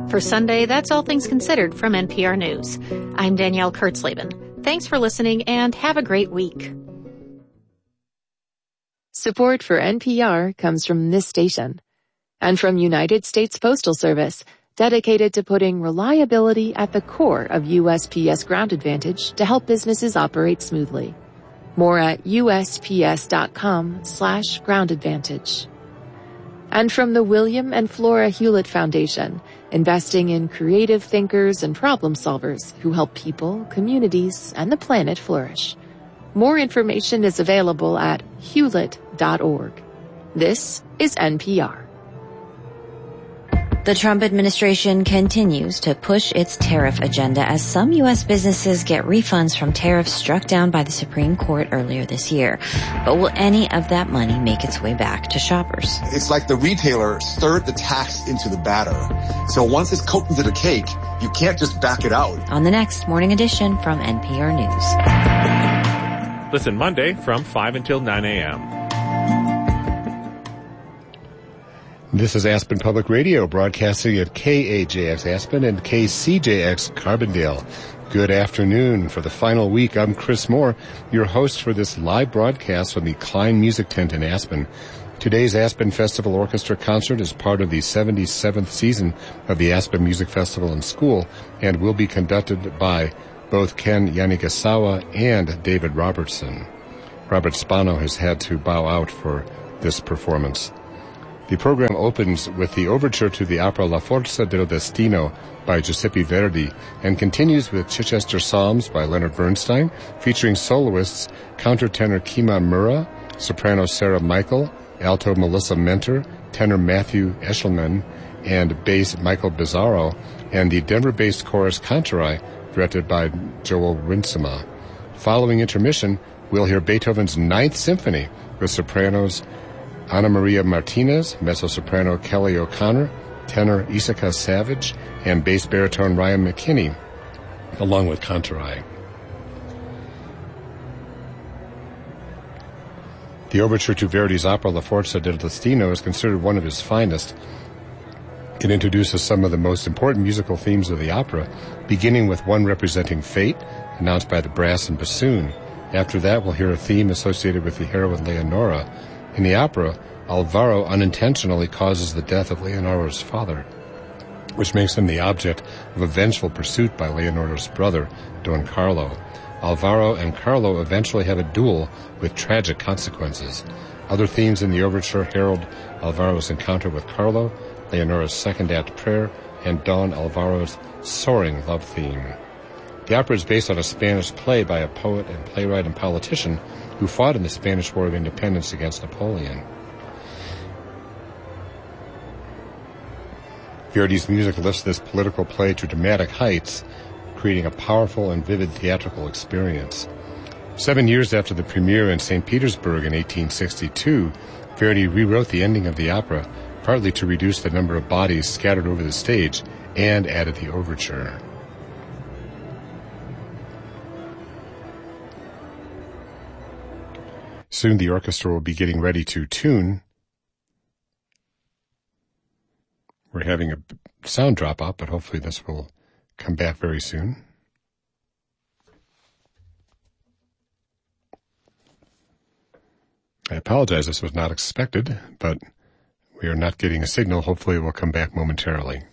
For Sunday, that's All Things Considered from NPR News. I'm Danielle Kurtzleben. Thanks for listening and have a great week. Support for NPR comes from this station and from United States Postal Service, dedicated to putting reliability at the core of USPS Ground Advantage to help businesses operate smoothly. More at USPS.com/Ground Advantage. And from the William and Flora Hewlett Foundation, investing in creative thinkers and problem solvers who help people, communities, and the planet flourish. More information is available at hewlett.org. This is NPR. The Trump administration continues to push its tariff agenda as some U.S. businesses get refunds from tariffs struck down by the Supreme Court earlier this year. But will any of that money make its way back to shoppers? It's like the retailer stirred the tax into the batter. So once it's cooked into the cake, you can't just back it out. On the next Morning Edition from NPR News. Listen Monday from 5 until 9 a.m. This is Aspen Public Radio, broadcasting at KAJX Aspen and KCJX Carbondale. Good afternoon. For the final week, I'm Chris Moore, your host for this live broadcast from the Klein Music Tent in Aspen. Today's Aspen Festival Orchestra concert is part of the 77th season of the Aspen Music Festival and School and will be conducted by both Ken Yanigasawa and David Robertson. Robert Spano has had to bow out for this performance. The program opens with the overture to the opera La Forza del Destino by Giuseppe Verdi and continues with Chichester Psalms by Leonard Bernstein, featuring soloists countertenor Kima Mura, soprano Sarah Michael, alto Melissa Mentor, tenor Matthew Eshelman, and bass Michael Bizzarro, and the Denver-based chorus Cantorai, directed by Joel Rinsema. Following intermission, we'll hear Beethoven's Ninth Symphony with sopranos Ana Maria Martinez, mezzo-soprano Kelly O'Connor, tenor Isaka Savage, and bass baritone Ryan McKinney, along with Cantorai. The overture to Verdi's opera La Forza del Destino is considered one of his finest. It introduces some of the most important musical themes of the opera, beginning with one representing fate, announced by the brass and bassoon. After that, we'll hear a theme associated with the heroine Leonora. In the opera, Alvaro unintentionally causes the death of Leonora's father, which makes him the object of a vengeful pursuit by Leonora's brother, Don Carlo. Alvaro and Carlo eventually have a duel with tragic consequences. Other themes in the overture herald Alvaro's encounter with Carlo, Leonora's second act prayer, and Don Alvaro's soaring love theme. The opera is based on a Spanish play by a poet and playwright and politician who fought in the Spanish War of Independence against Napoleon. Verdi's music lifts this political play to dramatic heights, creating a powerful and vivid theatrical experience. 7 years after the premiere in St. Petersburg in 1862, Verdi rewrote the ending of the opera, partly to reduce the number of bodies scattered over the stage, and added the overture. Soon the orchestra will be getting ready to tune. We're having a sound drop out, but hopefully this will come back very soon. I apologize, this was not expected, but we are not getting a signal. Hopefully it will come back momentarily.